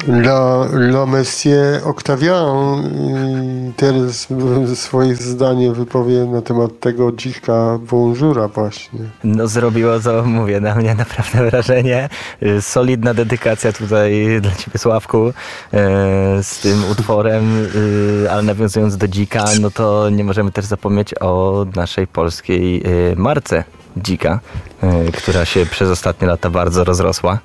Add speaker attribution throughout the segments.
Speaker 1: Le Monsieur Octavien teraz swoje zdanie wypowie na temat tego dzika Bonjoura właśnie.
Speaker 2: No zrobiło to, mówię, na mnie naprawdę wrażenie. Solidna dedykacja tutaj dla ciebie, Sławku, z tym utworem, ale nawiązując do dzika, no to nie możemy też zapomnieć o naszej polskiej marce dzika, która się przez ostatnie lata bardzo rozrosła.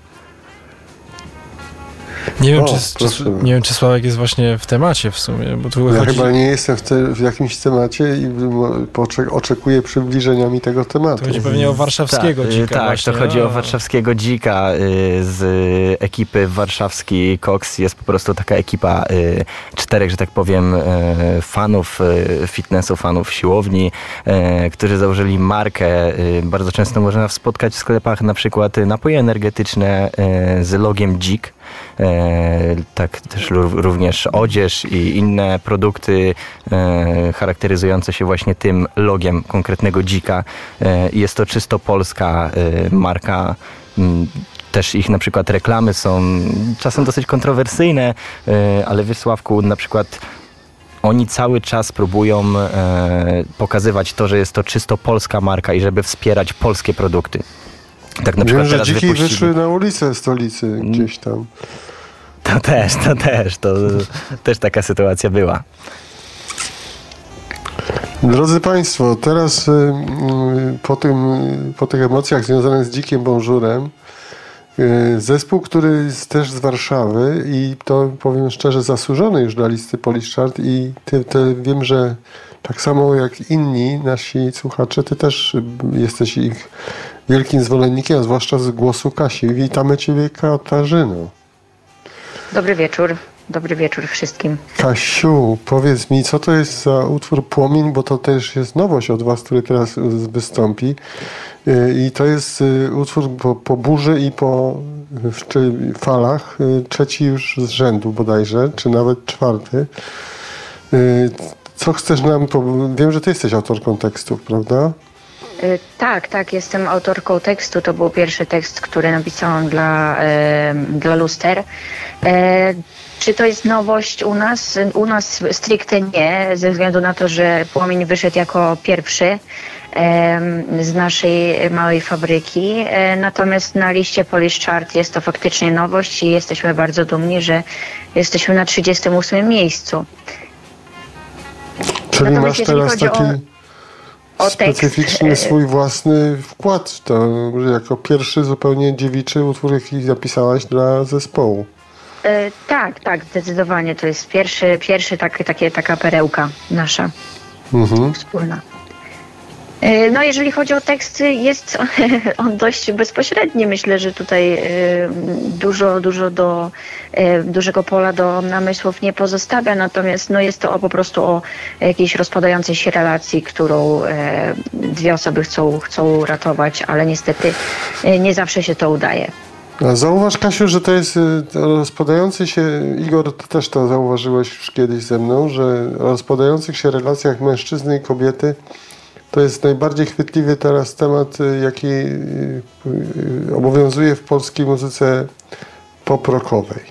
Speaker 3: Nie wiem, czy Sławek jest właśnie w temacie w sumie, bo tu
Speaker 1: ja
Speaker 3: chodzi...
Speaker 1: chyba nie jestem w jakimś temacie i oczekuję przybliżenia mi tego tematu.
Speaker 3: To chodzi pewnie o warszawskiego dzika.
Speaker 2: Tak,
Speaker 3: właśnie.
Speaker 2: to chodzi o warszawskiego dzika z ekipy warszawski Cox. Jest po prostu taka ekipa 4, że tak powiem, fanów fitnessu, fanów siłowni, którzy założyli markę. Bardzo często można spotkać w sklepach na przykład napoje energetyczne z logiem dzik. Tak też również odzież i inne produkty charakteryzujące się właśnie tym logiem konkretnego dzika. Jest to czysto polska marka. Też ich na przykład reklamy są czasem dosyć kontrowersyjne, ale wiesz, Sławku, na przykład oni cały czas próbują pokazywać to, że jest to czysto polska marka i żeby wspierać polskie produkty. Tak na przykład
Speaker 1: wiem, że
Speaker 2: teraz
Speaker 1: dziki
Speaker 2: wypuścili...
Speaker 1: wyszły na ulicę stolicy gdzieś tam.
Speaker 2: To też taka sytuacja była.
Speaker 1: Drodzy Państwo, teraz po tych emocjach związanych z dzikiem Bonjourem, zespół, który jest też z Warszawy i to powiem szczerze zasłużony już dla listy Polish Chart i wiem, że tak samo jak inni nasi słuchacze, ty też jesteś ich wielkim zwolennikiem, a zwłaszcza z głosu Kasi. Witamy Ciebie, Katarzyno.
Speaker 4: Dobry wieczór. Dobry wieczór wszystkim.
Speaker 1: Kasiu, powiedz mi, co to jest za utwór Płomień, bo to też jest nowość od Was, który teraz wystąpi. I to jest utwór po burzy i po falach, trzeci już z rzędu bodajże, czy nawet czwarty. Co chcesz nam... Wiem, że Ty jesteś autorką tekstów, prawda?
Speaker 4: Tak, jestem autorką tekstu. To był pierwszy tekst, który napisałam dla Luster. Czy to jest nowość u nas? U nas stricte nie, ze względu na to, że Płomień wyszedł jako pierwszy z naszej małej fabryki. Natomiast na liście Polish Chart jest to faktycznie nowość i jesteśmy bardzo dumni, że jesteśmy na 38 miejscu.
Speaker 1: Czyli masz teraz taki specyficzny swój własny wkład w to, że jako pierwszy zupełnie dziewiczy utwór, jaki zapisałaś dla zespołu.
Speaker 4: Tak, zdecydowanie. To jest pierwszy taka perełka nasza wspólna. No, jeżeli chodzi o teksty, jest on dość bezpośredni. Myślę, że tutaj dużego pola do namysłów nie pozostawia, natomiast no, jest to po prostu o jakiejś rozpadającej się relacji, którą dwie osoby chcą ratować, ale niestety nie zawsze się to udaje.
Speaker 1: A zauważ, Kasiu, że to jest rozpadający się, Igor, ty też to zauważyłeś już kiedyś ze mną, że o rozpadających się relacjach mężczyzny i kobiety to jest najbardziej chwytliwy teraz temat, jaki obowiązuje w polskiej muzyce pop-rockowej.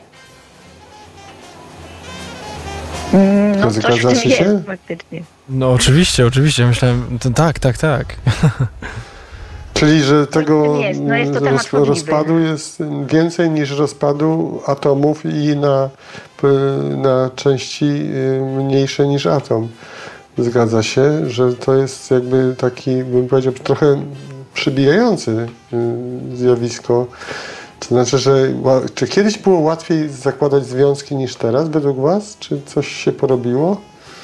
Speaker 4: No,
Speaker 1: zgadzasz się?
Speaker 4: Jest, faktycznie.
Speaker 3: No oczywiście. Myślałem, tak.
Speaker 1: Czyli, że tego
Speaker 4: jest
Speaker 1: rozpadu jest więcej niż rozpadu atomów i na części mniejsze niż atom. Zgadza się, że to jest jakby taki, bym powiedział, trochę przybijający zjawisko. To znaczy, że czy kiedyś było łatwiej zakładać związki niż teraz według Was? Czy coś się porobiło?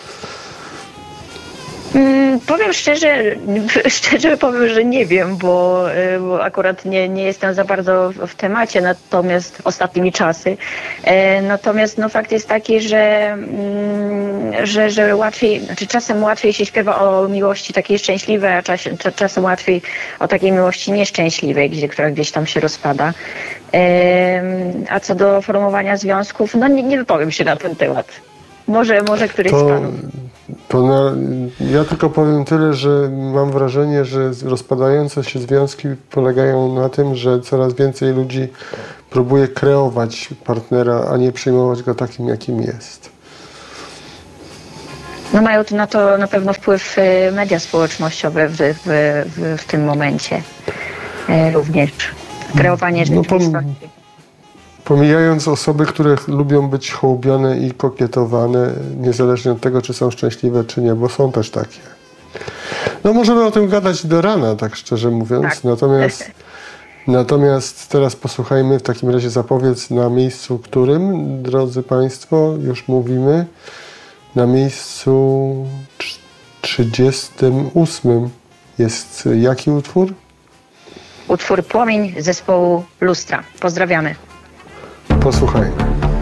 Speaker 4: Powiem szczerze powiem, że nie wiem, bo akurat nie jestem za bardzo w temacie, natomiast ostatnimi czasy. Natomiast no, fakt jest taki, że łatwiej, znaczy czasem łatwiej się śpiewa o miłości takiej szczęśliwej, a czasem łatwiej o takiej miłości nieszczęśliwej, która gdzieś tam się rozpada. A co do formowania związków, no nie wypowiem się na ten temat. Może któryś z panów.
Speaker 1: Ja tylko powiem tyle, że mam wrażenie, że rozpadające się związki polegają na tym, że coraz więcej ludzi próbuje kreować partnera, a nie przyjmować go takim, jakim jest.
Speaker 4: No mają na to na pewno wpływ media społecznościowe w tym momencie również. Kreowanie rzeczywistości.
Speaker 1: Pomijając osoby, które lubią być hołubione i kokietowane, niezależnie od tego, czy są szczęśliwe, czy nie, bo są też takie. No możemy o tym gadać do rana, tak szczerze mówiąc.
Speaker 4: Tak.
Speaker 1: Natomiast teraz posłuchajmy w takim razie zapowiedz na miejscu którym, drodzy Państwo, już mówimy, na miejscu 38 jest jaki utwór?
Speaker 4: Utwór Płomień zespołu Lustra. Pozdrawiamy.
Speaker 1: Posłuchajmy.